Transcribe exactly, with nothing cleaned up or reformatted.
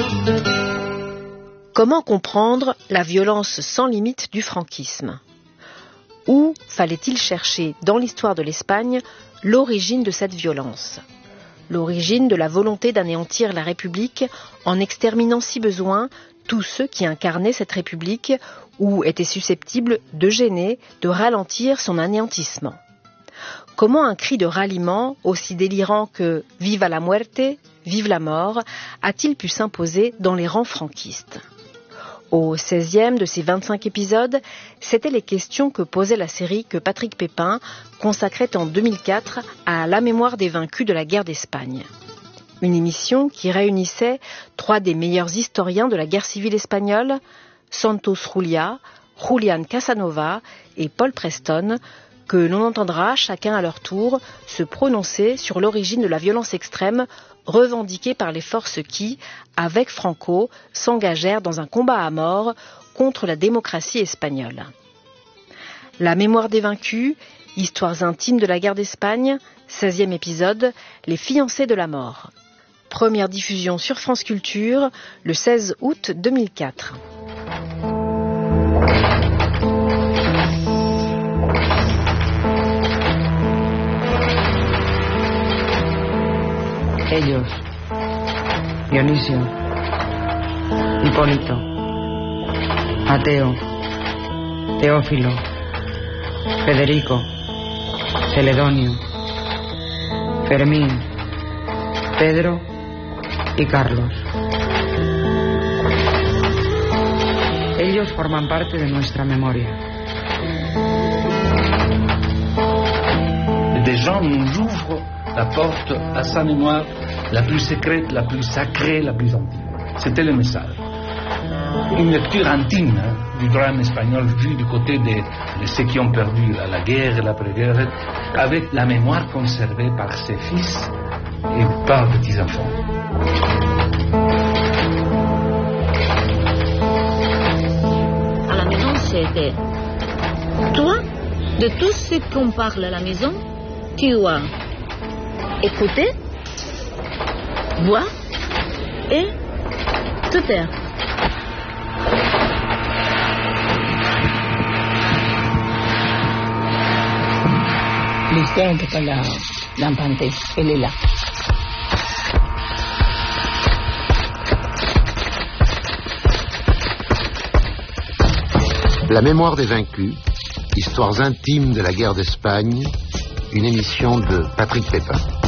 Comment comprendre la violence sans limite du franquisme? Où fallait-il chercher dans l'histoire de l'Espagne l'origine de cette violence? L'origine de la volonté d'anéantir la République en exterminant si besoin tous ceux qui incarnaient cette République ou étaient susceptibles de gêner, de ralentir son anéantissement. Comment un cri de ralliement, aussi délirant que « Viva la muerte », « Vive la mort », a-t-il pu s'imposer dans les rangs franquistes? Au seizième de ces vingt-cinq épisodes, c'étaient les questions que posait la série que Patrick Pépin consacrait en deux mille quatre à la mémoire des vaincus de la guerre d'Espagne. Une émission qui réunissait trois des meilleurs historiens de la guerre civile espagnole, Santos Juliá, Julián Casanova et Paul Preston, que l'on entendra chacun à leur tour se prononcer sur l'origine de la violence extrême revendiquée par les forces qui, avec Franco, s'engagèrent dans un combat à mort contre la démocratie espagnole. La mémoire des vaincus, histoires intimes de la guerre d'Espagne, seizième épisode, les fiancés de la mort. Première diffusion sur France Culture, le seize août deux mille quatre. Ellos, Dionisio, Hipólito, Mateo, Teófilo, Federico, Celedonio, Fermín, Pedro y Carlos. Ellos forman parte de nuestra memoria. Des gens nous ouvrent la porte à sa mémoire la plus secrète, la plus sacrée, la plus intime. C'était le message. Une lecture intime hein, du drame espagnol vu du côté de, de ceux qui ont perdu la, la guerre et l'après-guerre, avec la mémoire conservée par ses fils et par petits-enfants. À la maison, c'était toi, de tout ce qu'on parle à la maison, tu as écouté, voir et te taire. L'histoire n'était pas là d'inventer, elle est là. La mémoire des vaincus, histoires intimes de la guerre d'Espagne, une émission de Patrick Pépin.